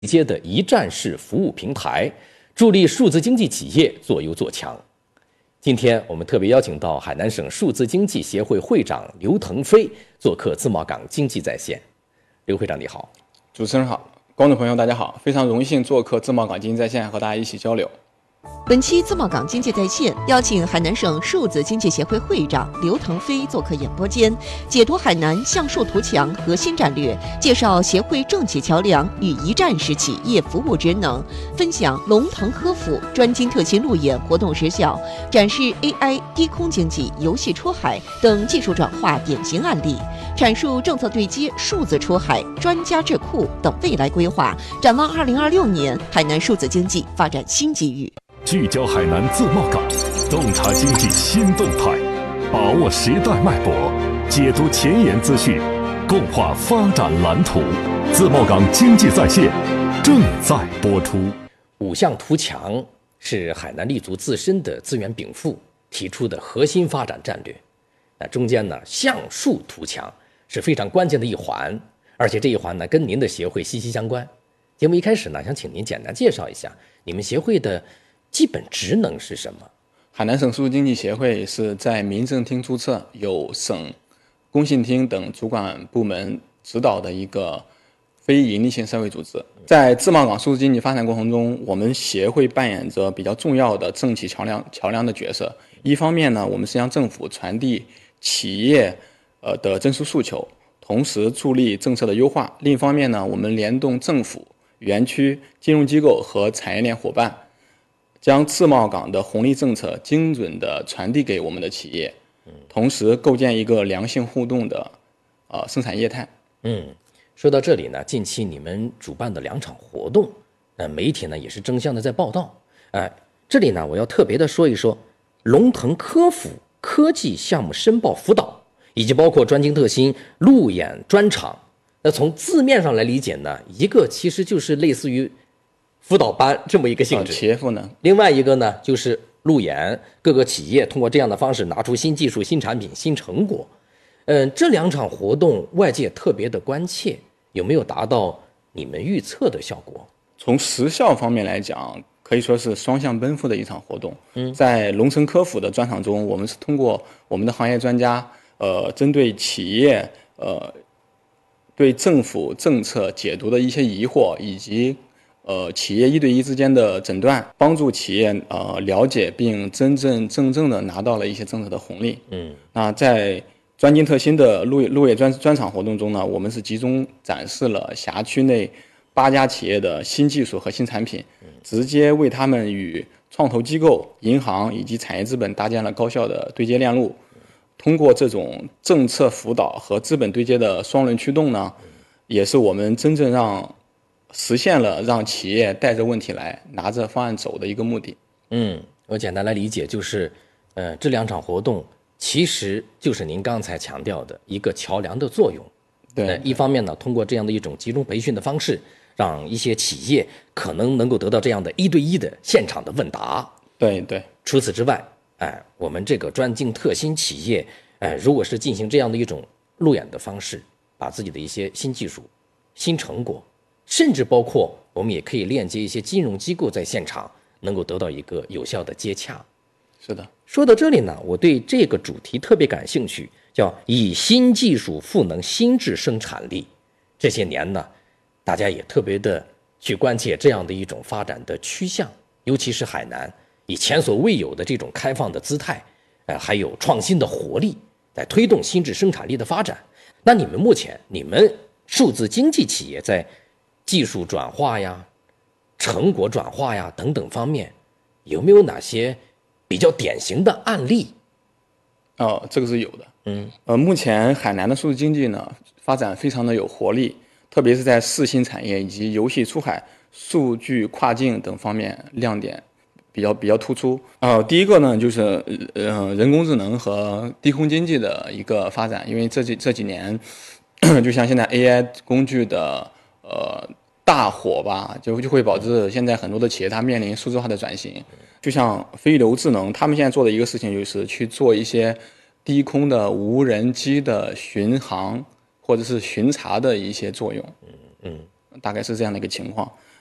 接的一站式服务平台，助力数字经济企业做优做强。今天我们特别邀请到海南省数字经济协会会长刘腾飞做客自贸港经济在线。刘会长你好。 主持人好，观众朋友大家好，非常荣幸做客自贸港经济在线和大家一起交流。 本期自贸港经济在线邀请海南省数字经济协会会长刘腾飞做客演播间，解读海南向数图强核心战略，介绍协会政企桥梁与一站式企业服务职能，分享龙腾科辅专精特新路演活动实效，展示 AI 低空经济、游戏出海等技术转化典型案例，阐述政策对接、数字出海、专家智库等未来规划，展望2026年海南数字经济发展新机遇。 聚焦海南自贸港，洞察经济新动态，把握时代脉搏，解读前沿资讯，共话发展蓝图。自贸港经济在线正在播出。 5项图强是海南立足自身的资源禀赋提出的核心发展战略。那中间呢，向数图强是非常关键的一环，而且这一环呢跟您的协会息息相关。节目一开始呢，想请您简单介绍一下你们协会的基本职能是什么？ 海南省数字经济协会是在民政厅注册，有省工信厅等主管部门指导的一个非营利性社会组织。在自贸港数字经济发展过程中，我们协会扮演着比较重要的政企桥梁的角色。一方面呢，我们是向政府传递企业的真实诉求，同时助力政策的优化；另一方面呢，我们联动政府、园区、金融机构和产业链伙伴，将自贸港的红利政策精准地传递给我们的企业，同时构建一个良性互动的生产业态。 说到这里呢，近期你们主办的2场活动，媒体呢也是争相的在报道。这里呢我要特别的说一说龙腾科辅科技项目申报辅导，以及包括专精特新路演专场。那从字面上来理解呢，一个其实就是类似于辅导班这么一个性质， 企业赋能。 另外一个呢，就是路演，各个企业通过这样的方式拿出新技术、新产品、新成果。这2场活动外界特别的关切，有没有达到你们预测的效果？ 从实效方面来讲，可以说是双向奔赴的一场活动。在龙腾科辅的专场中，我们是通过我们的行业专家，针对企业对政府政策解读的一些疑惑，以及企业1对1之间的诊断，帮助企业了解并真正的拿到了一些政策的红利。那在专精特新的路演专场活动中呢，我们是集中展示了辖区内8家企业的新技术和新产品，直接为他们与创投机构、银行以及产业资本搭建了高效的对接链路。通过这种政策辅导和资本对接的双轮驱动呢，也是我们真正实现了让企业带着问题来，拿着方案走的一个目的。 我简单来理解就是，这2场活动其实就是您刚才强调的一个桥梁的作用。 对， 一方面呢，通过这样的一种集中培训的方式，让一些企业可能能够得到这样的1对1的现场的问答。 对。 除此之外，我们这个专精特新企业，如果是进行这样的一种路演的方式，把自己的一些新技术、新成果，甚至包括我们也可以链接一些金融机构在现场，能够得到一个有效的接洽。 是的。 说到这里呢，我对这个主题特别感兴趣，叫以新技术赋能新质生产力。这些年呢，大家也特别的去关切这样的一种发展的趋向，尤其是海南以前所未有的这种开放的姿态，还有创新的活力，在推动新质生产力的发展。那你们目前，你们数字经济企业在技术转化呀、成果转化呀等等方面，有没有哪些比较典型的案例？ 这个是有的。目前海南的数字经济呢，发展非常的有活力，特别是在视新产业以及游戏出海、数据跨境等方面亮点比较突出。第一个呢，就是人工智能和低空经济的一个发展，因为这几年，就像现在 AI 工具的大火吧，就会导致现在很多的企业它面临数字化的转型。就像飞流智能，他们现在做的一个事情就是去做一些低空的无人机的巡航或者是巡查的一些作用。大概是这样的一个情况。